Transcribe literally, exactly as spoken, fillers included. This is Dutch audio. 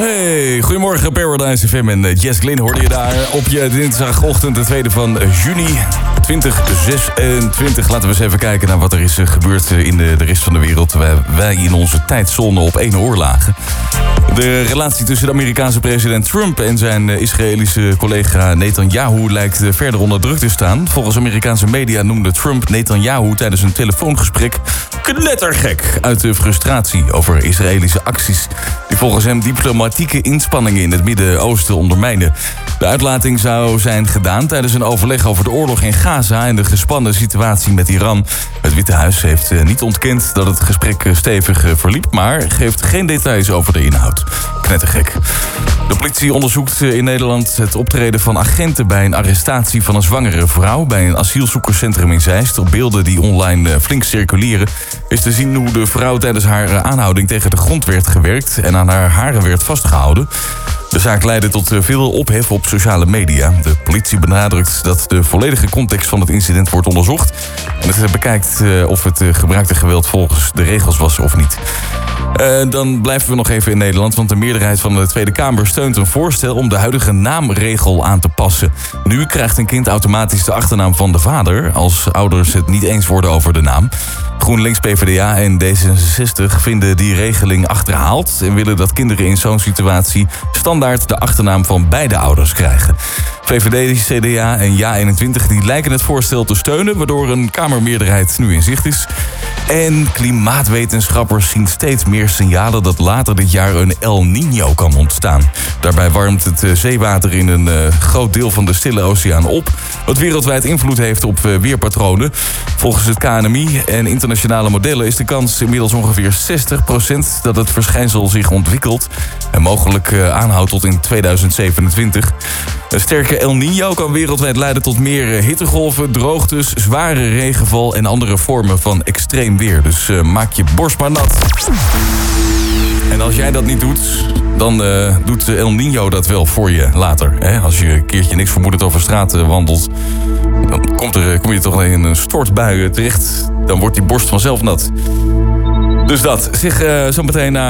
Hey, goedemorgen Paradise F M en Jess Glynn hoorde je daar op je dinsdagochtend, de tweede van juni twintig zesentwintig. Laten we eens even kijken naar wat er is gebeurd in de, de rest van de wereld, terwijl wij in onze tijdzone op één oor lagen. De relatie tussen de Amerikaanse president Trump en zijn Israëlische collega Netanyahu lijkt verder onder druk te staan. Volgens Amerikaanse media noemde Trump Netanyahu tijdens een telefoongesprek knettergek uit de frustratie over Israëlische acties die volgens hem diplomatieke inspanningen in het Midden-Oosten ondermijnen. De uitlating zou zijn gedaan tijdens een overleg over de oorlog in Gaza en de gespannen situatie met Iran. Het Witte Huis heeft niet ontkend dat het gesprek stevig verliep, maar geeft geen details over de inhoud. Knettergek. De politie onderzoekt in Nederland het optreden van agenten bij een arrestatie van een zwangere vrouw bij een asielzoekerscentrum in Zeist. Op beelden die online flink circuleren is te zien hoe de vrouw tijdens haar aanhouding tegen de grond werd gewerkt en aan haar haren werd vastgehouden. De zaak leidde tot veel ophef op sociale media. De politie benadrukt dat de volledige context van het incident wordt onderzocht en het bekijkt of het gebruikte geweld volgens de regels was of niet. Uh, dan blijven we nog even in Nederland, want de meerderheid van de Tweede Kamer steunt een voorstel om de huidige naamregel aan te passen. Nu krijgt een kind automatisch de achternaam van de vader als ouders het niet eens worden over de naam. GroenLinks, P V D A en D zesenzestig vinden die regeling achterhaald en willen dat kinderen in zo'n situatie standaard de achternaam van beide ouders krijgen. V V D, C D A en Ja eenentwintig die lijken het voorstel te steunen, waardoor een Kamermeerderheid nu in zicht is. En klimaatwetenschappers zien steeds meer signalen dat later dit jaar een El Niño kan ontstaan. Daarbij warmt het zeewater in een uh, groot deel van de Stille Oceaan op, wat wereldwijd invloed heeft op uh, weerpatronen. Volgens het K N M I en internationale modellen is de kans inmiddels ongeveer zestig procent dat het verschijnsel zich ontwikkelt en mogelijk uh, aanhoudt tot in tweeduizend zevenentwintig. Een sterke El Niño kan wereldwijd leiden tot meer hittegolven, droogtes, zware regenval en andere vormen van extreem weer. Dus uh, maak je borst maar nat. En als jij dat niet doet, dan uh, doet El Niño dat wel voor je later. Hè? Als je een keertje niks vermoedend over straat uh, wandelt, dan komt er, kom je toch in een stortbui terecht. Dan wordt die borst vanzelf nat. Dus dat. Zeg uh, zo meteen naar